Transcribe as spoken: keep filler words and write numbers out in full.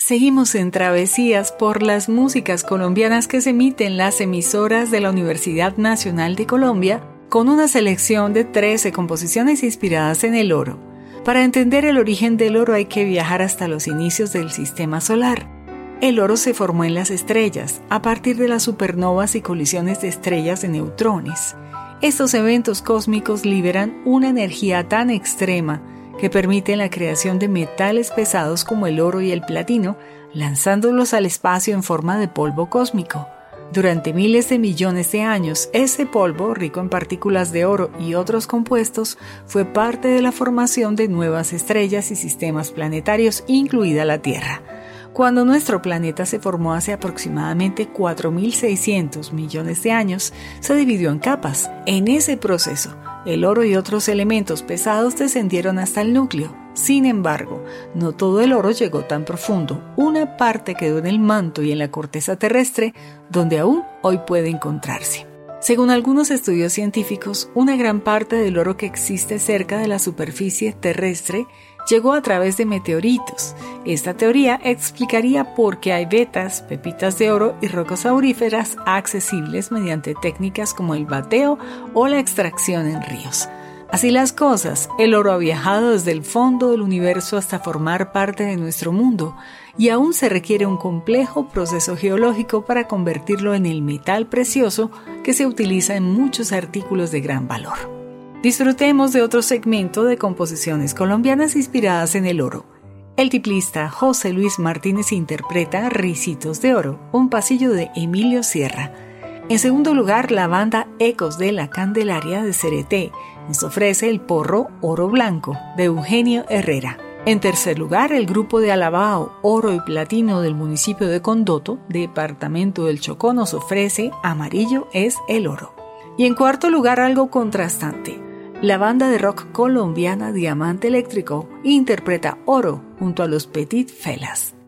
Seguimos en travesías por las músicas colombianas que se emiten en las emisoras de la Universidad Nacional de Colombia, con una selección de trece composiciones inspiradas en el oro. Para entender el origen del oro hay que viajar hasta los inicios del sistema solar. El oro se formó en las estrellas, a partir de las supernovas y colisiones de estrellas de neutrones. Estos eventos cósmicos liberan una energía tan extrema que permite la creación de metales pesados como el oro y el platino, lanzándolos al espacio en forma de polvo cósmico. Durante miles de millones de años, ese polvo, rico en partículas de oro y otros compuestos, fue parte de la formación de nuevas estrellas y sistemas planetarios, incluida la Tierra. Cuando nuestro planeta se formó hace aproximadamente cuatro mil seiscientos millones de años, se dividió en capas. En ese proceso, el oro y otros elementos pesados descendieron hasta el núcleo. Sin embargo, no todo el oro llegó tan profundo. Una parte quedó en el manto y en la corteza terrestre, donde aún hoy puede encontrarse. Según algunos estudios científicos, una gran parte del oro que existe cerca de la superficie terrestre llegó a través de meteoritos. Esta teoría explicaría por qué hay vetas, pepitas de oro y rocas auríferas accesibles mediante técnicas como el bateo o la extracción en ríos. Así las cosas, el oro ha viajado desde el fondo del universo hasta formar parte de nuestro mundo, y aún se requiere un complejo proceso geológico para convertirlo en el metal precioso que se utiliza en muchos artículos de gran valor. Disfrutemos de otro segmento de composiciones colombianas inspiradas en el oro. El tiplista José Luis Martínez interpreta Ricitos de Oro, un pasillo de Emilio Sierra. En segundo lugar, la banda Ecos de la Candelaria de Cereté nos ofrece el porro Oro Blanco de Eugenio Herrera. En tercer lugar, el grupo de Alabao, Oro y Platino del municipio de Condoto, departamento del Chocó, nos ofrece Amarillo es el Oro. Y en cuarto lugar, algo contrastante. La banda de rock colombiana Diamante Eléctrico interpreta Oro junto a los Petit Felas.